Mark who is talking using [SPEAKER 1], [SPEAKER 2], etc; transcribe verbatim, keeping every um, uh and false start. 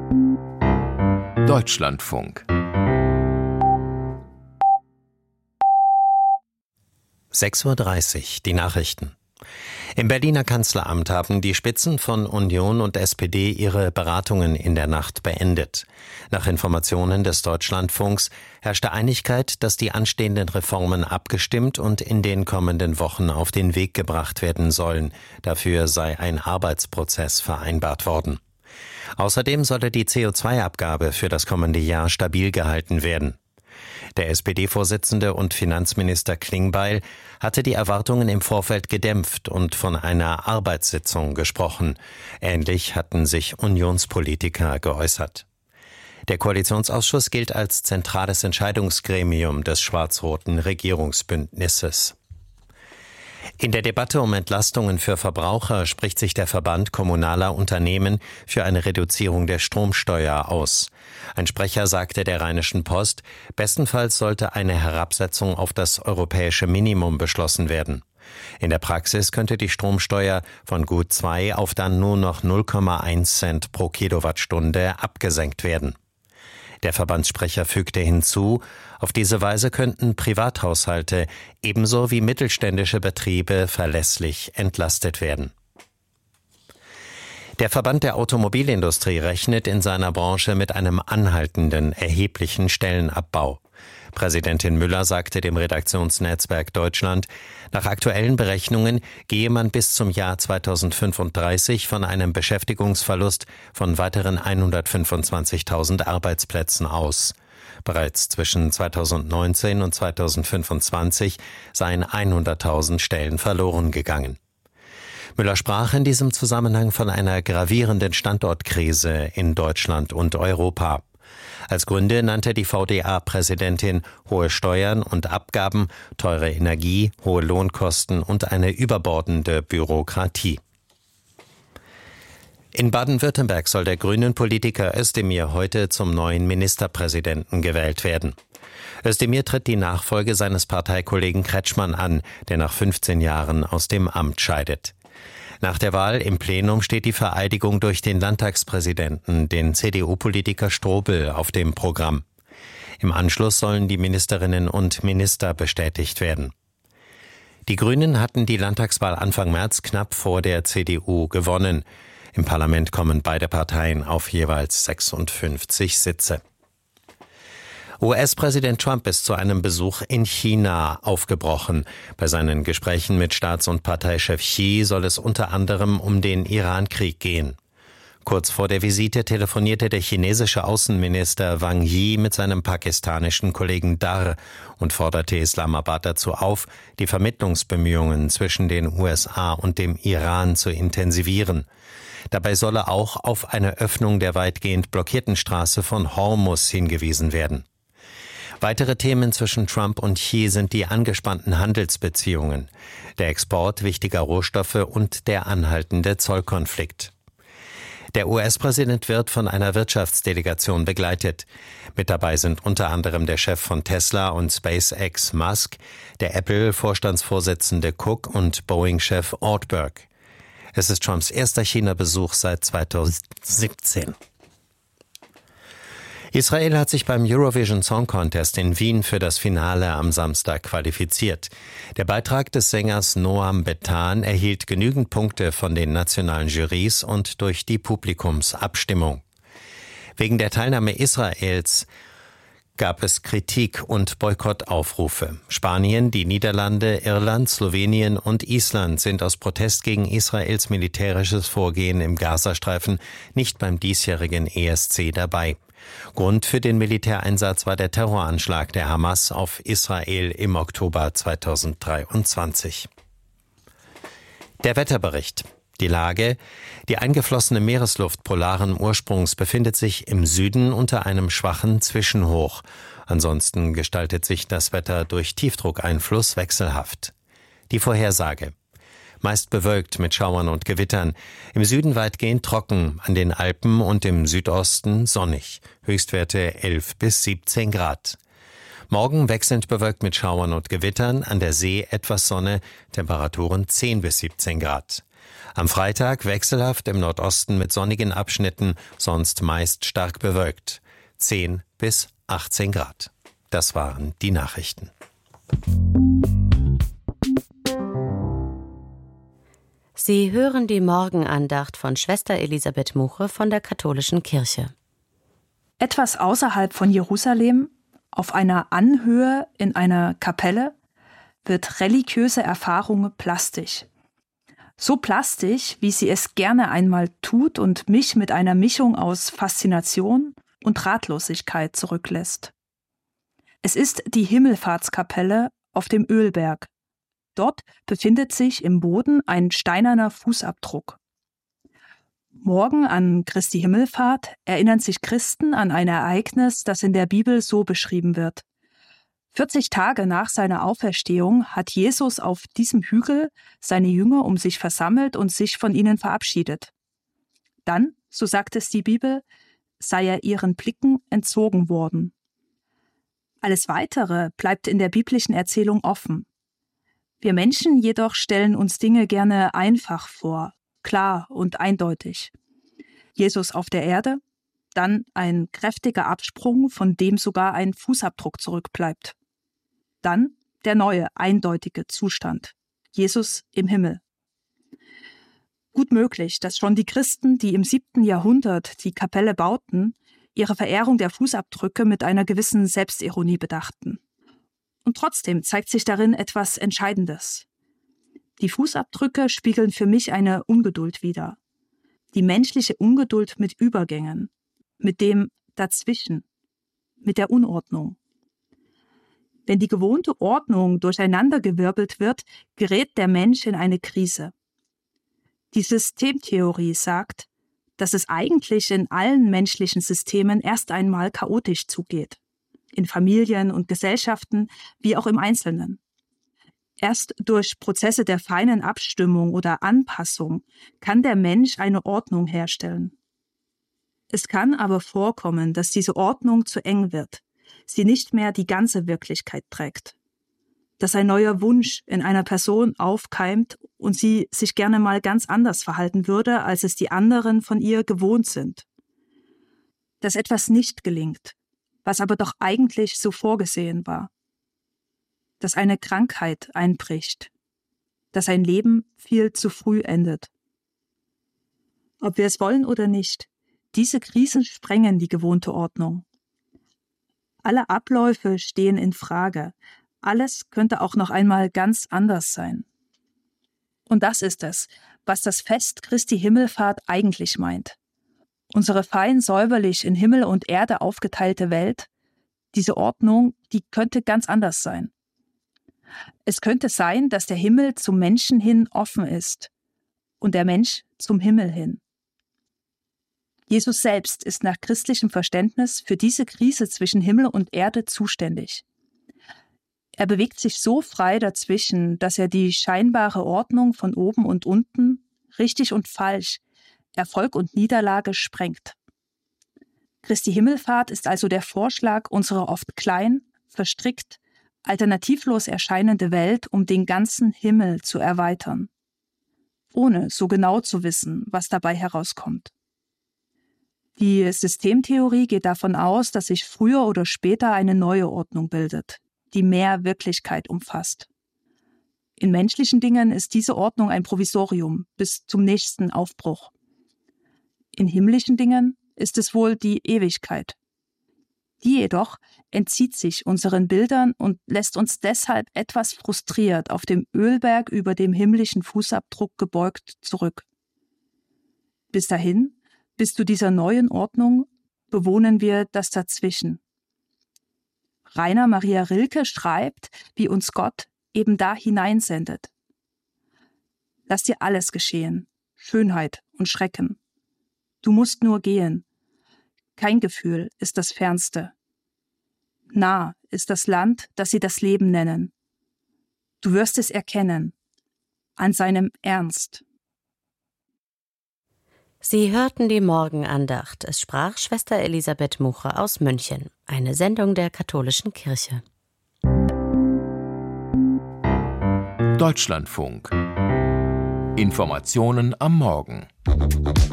[SPEAKER 1] Deutschlandfunk.
[SPEAKER 2] sechs Uhr dreißig, die Nachrichten. Im Berliner Kanzleramt haben die Spitzen von Union und S P D ihre Beratungen in der Nacht beendet. Nach Informationen des Deutschlandfunks herrschte Einigkeit, dass die anstehenden Reformen abgestimmt und in den kommenden Wochen auf den Weg gebracht werden sollen. Dafür sei ein Arbeitsprozess vereinbart worden. Außerdem solle die C O zwei Abgabe für das kommende Jahr stabil gehalten werden. Der S P D-Vorsitzende und Finanzminister Klingbeil hatte die Erwartungen im Vorfeld gedämpft und von einer Arbeitssitzung gesprochen. Ähnlich hatten sich Unionspolitiker geäußert. Der Koalitionsausschuss gilt als zentrales Entscheidungsgremium des schwarz-roten Regierungsbündnisses. In der Debatte um Entlastungen für Verbraucher spricht sich der Verband kommunaler Unternehmen für eine Reduzierung der Stromsteuer aus. Ein Sprecher sagte der Rheinischen Post, bestenfalls sollte eine Herabsetzung auf das europäische Minimum beschlossen werden. In der Praxis könnte die Stromsteuer von gut zwei auf dann nur noch null Komma eins Cent pro Kilowattstunde abgesenkt werden. Der Verbandssprecher fügte hinzu, auf diese Weise könnten Privathaushalte ebenso wie mittelständische Betriebe verlässlich entlastet werden. Der Verband der Automobilindustrie rechnet in seiner Branche mit einem anhaltenden, erheblichen Stellenabbau. Präsidentin Müller sagte dem Redaktionsnetzwerk Deutschland, nach aktuellen Berechnungen gehe man bis zum Jahr zweitausendfünfunddreißig von einem Beschäftigungsverlust von weiteren hundertfünfundzwanzigtausend Arbeitsplätzen aus. Bereits zwischen zweitausendneunzehn und zweitausendfünfundzwanzig seien hunderttausend Stellen verloren gegangen. Müller sprach in diesem Zusammenhang von einer gravierenden Standortkrise in Deutschland und Europa. Als Gründe nannte die V D A-Präsidentin hohe Steuern und Abgaben, teure Energie, hohe Lohnkosten und eine überbordende Bürokratie. In Baden-Württemberg soll der Grünen-Politiker Özdemir heute zum neuen Ministerpräsidenten gewählt werden. Özdemir tritt die Nachfolge seines Parteikollegen Kretschmann an, der nach fünfzehn Jahren aus dem Amt scheidet. Nach der Wahl im Plenum steht die Vereidigung durch den Landtagspräsidenten, den C D U-Politiker Strobel, auf dem Programm. Im Anschluss sollen die Ministerinnen und Minister bestätigt werden. Die Grünen hatten die Landtagswahl Anfang März knapp vor der C D U gewonnen. Im Parlament kommen beide Parteien auf jeweils sechsundfünfzig Sitze. U S-Präsident Trump ist zu einem Besuch in China aufgebrochen. Bei seinen Gesprächen mit Staats- und Parteichef Xi soll es unter anderem um den Iran-Krieg gehen. Kurz vor der Visite telefonierte der chinesische Außenminister Wang Yi mit seinem pakistanischen Kollegen Dar und forderte Islamabad dazu auf, die Vermittlungsbemühungen zwischen den U S A und dem Iran zu intensivieren. Dabei solle auch auf eine Öffnung der weitgehend blockierten Straße von Hormuz hingewiesen werden. Weitere Themen zwischen Trump und Xi sind die angespannten Handelsbeziehungen, der Export wichtiger Rohstoffe und der anhaltende Zollkonflikt. Der U S-Präsident wird von einer Wirtschaftsdelegation begleitet. Mit dabei sind unter anderem der Chef von Tesla und SpaceX Musk, der Apple-Vorstandsvorsitzende Cook und Boeing-Chef Ortberg. Es ist Trumps erster China-Besuch seit zweitausendsiebzehn. Israel hat sich beim Eurovision Song Contest in Wien für das Finale am Samstag qualifiziert. Der Beitrag des Sängers Noam Betan erhielt genügend Punkte von den nationalen Jurys und durch die Publikumsabstimmung. Wegen der Teilnahme Israels gab es Kritik und Boykottaufrufe. Spanien, die Niederlande, Irland, Slowenien und Island sind aus Protest gegen Israels militärisches Vorgehen im Gazastreifen nicht beim diesjährigen E S C dabei. Grund für den Militäreinsatz war der Terroranschlag der Hamas auf Israel im Oktober zweitausenddreiundzwanzig. Der Wetterbericht. Die Lage: Die eingeflossene Meeresluft polaren Ursprungs befindet sich im Süden unter einem schwachen Zwischenhoch. Ansonsten gestaltet sich das Wetter durch Tiefdruckeinfluss wechselhaft. Die Vorhersage: Meist bewölkt mit Schauern und Gewittern, im Süden weitgehend trocken, an den Alpen und im Südosten sonnig, Höchstwerte elf bis siebzehn Grad. Morgen wechselnd bewölkt mit Schauern und Gewittern, an der See etwas Sonne, Temperaturen zehn bis siebzehn Grad. Am Freitag wechselhaft im Nordosten mit sonnigen Abschnitten, sonst meist stark bewölkt. zehn bis achtzehn Grad. Das waren die Nachrichten.
[SPEAKER 3] Sie hören die Morgenandacht von Schwester Elisabeth Muche von der Katholischen Kirche.
[SPEAKER 4] Etwas außerhalb von Jerusalem, auf einer Anhöhe in einer Kapelle, wird religiöse Erfahrung plastisch. So plastisch, wie sie es gerne einmal tut und mich mit einer Mischung aus Faszination und Ratlosigkeit zurücklässt. Es ist die Himmelfahrtskapelle auf dem Ölberg. Dort befindet sich im Boden ein steinerner Fußabdruck. Morgen an Christi Himmelfahrt erinnern sich Christen an ein Ereignis, das in der Bibel so beschrieben wird. vierzig Tage nach seiner Auferstehung hat Jesus auf diesem Hügel seine Jünger um sich versammelt und sich von ihnen verabschiedet. Dann, so sagt es die Bibel, sei er ihren Blicken entzogen worden. Alles Weitere bleibt in der biblischen Erzählung offen. Wir Menschen jedoch stellen uns Dinge gerne einfach vor, klar und eindeutig. Jesus auf der Erde, dann ein kräftiger Absprung, von dem sogar ein Fußabdruck zurückbleibt. Dann der neue, eindeutige Zustand, Jesus im Himmel. Gut möglich, dass schon die Christen, die im siebten Jahrhundert die Kapelle bauten, ihre Verehrung der Fußabdrücke mit einer gewissen Selbstironie bedachten. Und trotzdem zeigt sich darin etwas Entscheidendes. Die Fußabdrücke spiegeln für mich eine Ungeduld wider. Die menschliche Ungeduld mit Übergängen, mit dem Dazwischen, mit der Unordnung. Wenn die gewohnte Ordnung durcheinandergewirbelt wird, gerät der Mensch in eine Krise. Die Systemtheorie sagt, dass es eigentlich in allen menschlichen Systemen erst einmal chaotisch zugeht. In Familien und Gesellschaften wie auch im Einzelnen. Erst durch Prozesse der feinen Abstimmung oder Anpassung kann der Mensch eine Ordnung herstellen. Es kann aber vorkommen, dass diese Ordnung zu eng wird, sie nicht mehr die ganze Wirklichkeit trägt. Dass ein neuer Wunsch in einer Person aufkeimt und sie sich gerne mal ganz anders verhalten würde, als es die anderen von ihr gewohnt sind. Dass etwas nicht gelingt, was aber doch eigentlich so vorgesehen war. Dass eine Krankheit einbricht, dass ein Leben viel zu früh endet. Ob wir es wollen oder nicht, diese Krisen sprengen die gewohnte Ordnung. Alle Abläufe stehen in Frage, alles könnte auch noch einmal ganz anders sein. Und das ist es, was das Fest Christi Himmelfahrt eigentlich meint. Unsere fein säuberlich in Himmel und Erde aufgeteilte Welt, diese Ordnung, die könnte ganz anders sein. Es könnte sein, dass der Himmel zum Menschen hin offen ist und der Mensch zum Himmel hin. Jesus selbst ist nach christlichem Verständnis für diese Krise zwischen Himmel und Erde zuständig. Er bewegt sich so frei dazwischen, dass er die scheinbare Ordnung von oben und unten, richtig und falsch, Erfolg und Niederlage sprengt. Christi Himmelfahrt ist also der Vorschlag unserer oft klein, verstrickt, alternativlos erscheinende Welt, um den ganzen Himmel zu erweitern, ohne so genau zu wissen, was dabei herauskommt. Die Systemtheorie geht davon aus, dass sich früher oder später eine neue Ordnung bildet, die mehr Wirklichkeit umfasst. In menschlichen Dingen ist diese Ordnung ein Provisorium bis zum nächsten Aufbruch. In himmlischen Dingen ist es wohl die Ewigkeit. Die jedoch entzieht sich unseren Bildern und lässt uns deshalb etwas frustriert auf dem Ölberg über dem himmlischen Fußabdruck gebeugt zurück. Bis dahin, bis zu dieser neuen Ordnung, bewohnen wir das Dazwischen. Rainer Maria Rilke schreibt, wie uns Gott eben da hineinsendet. Lass dir alles geschehen, Schönheit und Schrecken. Du musst nur gehen. Kein Gefühl ist das Fernste. Nah ist das Land, das sie das Leben nennen. Du wirst es erkennen, an seinem Ernst.
[SPEAKER 3] Sie hörten die Morgenandacht. Es sprach Schwester Elisabeth Muche aus München, eine Sendung der Katholischen Kirche.
[SPEAKER 1] Deutschlandfunk Informationen am Morgen.